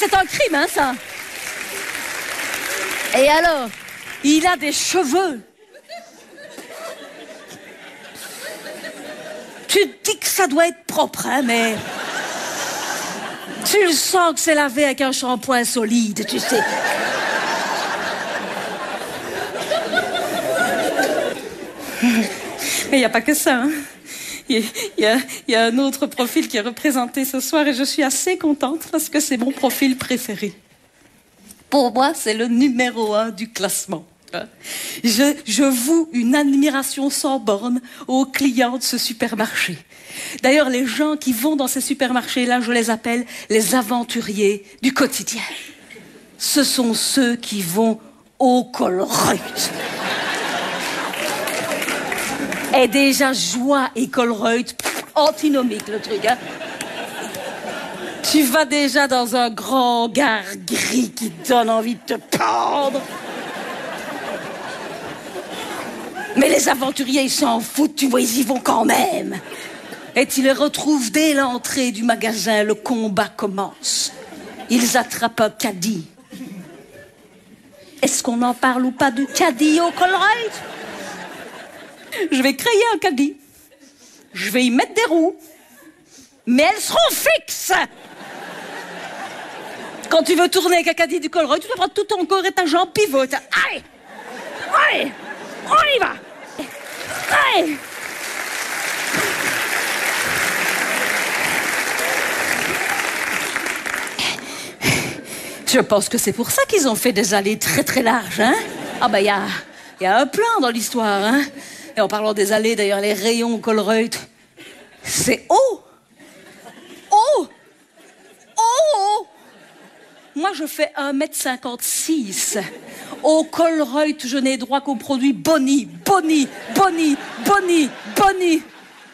c'est un crime, hein, ça. Et alors, il a des cheveux. Tu te dis que ça doit être propre, hein, mais... Tu le sens que c'est lavé avec un shampoing solide, tu sais. Mais il n'y a pas que ça, hein. Il y a un autre profil qui est représenté ce soir et je suis assez contente parce que c'est mon profil préféré. Pour moi, c'est le numéro 1 du classement. Je voue une admiration sans borne aux clients de ce supermarché. D'ailleurs, les gens qui vont dans ces supermarchés-là, je les appelle les aventuriers du quotidien. Ce sont ceux qui vont au Colruyt. Et déjà, joie et Colruyt, antinomique le truc, hein. Tu vas déjà dans un grand gare gris qui donne envie de te pendre. Mais les aventuriers, ils s'en foutent, tu vois, ils y vont quand même. Et tu les retrouves dès l'entrée du magasin, le combat commence. Ils attrapent un caddie. Est-ce qu'on en parle ou pas du caddie au Colruyt? Je vais créer un caddie. Je vais y mettre des roues. Mais elles seront fixes. Quand tu veux tourner avec un caddie du Colruyt, tu dois prendre tout ton corps et ta jambe pivote. Allez! Allez! On y va! Allez! Je pense que c'est pour ça qu'ils ont fait des allées très très larges, hein? Ah ben, il y a un plan dans l'histoire, hein? Et en parlant des allées, d'ailleurs, les rayons Colruyt, c'est haut! Haut! Haut! Moi, je fais 1,56 m. Au Colruyt, je n'ai droit qu'aux produits Boni, Boni, Boni, Boni, Boni.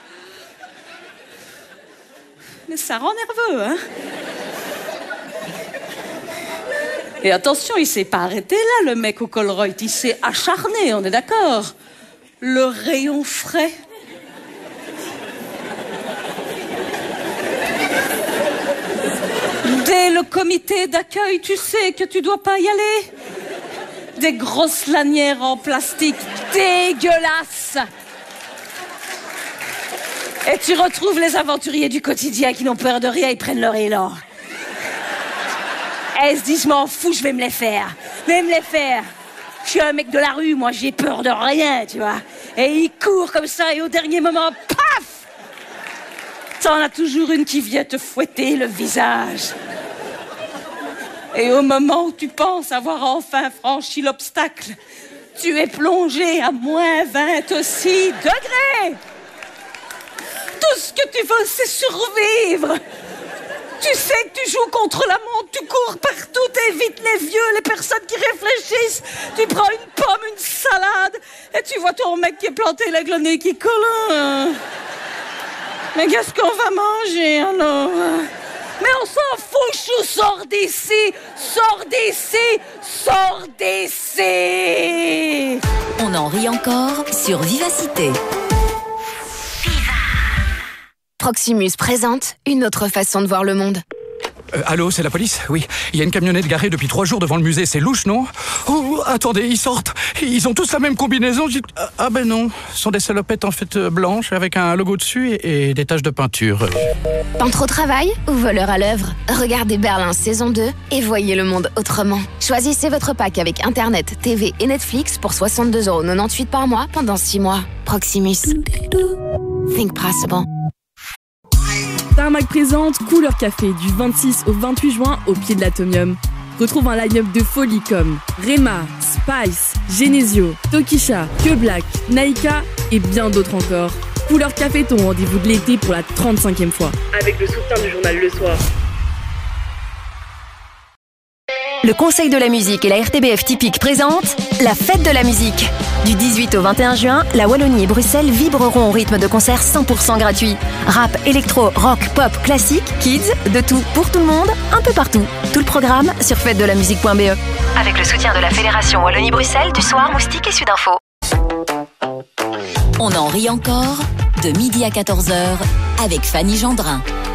Mais ça rend nerveux, hein? Et attention, il s'est pas arrêté là, le mec au Colruyt. Il s'est acharné, on est d'accord? Le rayon frais. Dès le comité d'accueil, tu sais que tu dois pas y aller. Des grosses lanières en plastique dégueulasses. Et tu retrouves les aventuriers du quotidien qui n'ont peur de rien, ils prennent leur élan. Et ils se disent, je m'en fous, je vais me les faire. Je vais me les faire. Je suis un mec de la rue, moi, j'ai peur de rien, tu vois. Et ils courent comme ça, et au dernier moment, paf! T'en as toujours une qui vient te fouetter le visage. Et au moment où tu penses avoir enfin franchi l'obstacle, tu es plongé à moins 26 degrés. Tout ce que tu veux, c'est survivre. Tu sais que tu joues contre la montre, tu cours partout, t'évites les vieux, les personnes qui réfléchissent. Tu prends une pomme, une salade, et tu vois ton mec qui est planté l'aigle au nez qui colle. Mais qu'est-ce qu'on va manger, alors? Mais on s'en fout, chou, sors d'ici, sors d'ici, sors d'ici. On en rit encore sur Vivacité. Proximus présente une autre façon de voir le monde. Allô, c'est la police? Oui, il y a une camionnette garée depuis 3 jours devant le musée, c'est louche, non? Oh, attendez, ils sortent. Ils ont tous la même combinaison. Ah ben non, ce sont des salopettes en fait blanches avec un logo dessus et des taches de peinture. Peintre au travail ou voleur à l'œuvre? Regardez Berlin saison 2 et voyez le monde autrement. Choisissez votre pack avec Internet, TV et Netflix pour 62,98 € par mois pendant 6 mois. Proximus. Think possible. Tarmac présente Couleur Café du 26 au 28 juin au pied de l'Atomium. Retrouve un line-up de folie comme Rema, Spice, Genesio, Tokisha, Que Black, Naika et bien d'autres encore. Couleur Café, ton rendez-vous de l'été pour la 35e fois. Avec le soutien du journal Le Soir. Le Conseil de la musique et la RTBF Typique présentent la Fête de la musique. Du 18 au 21 juin, la Wallonie et Bruxelles vibreront au rythme de concerts 100% gratuits. Rap, électro, rock, pop, classique, kids, de tout pour tout le monde, un peu partout. Tout le programme sur fêtedelamusique.be. Avec le soutien de la Fédération Wallonie-Bruxelles, du Soir, Moustique et Sudinfo. On en rit encore de midi à 14h avec Fanny Gendrin.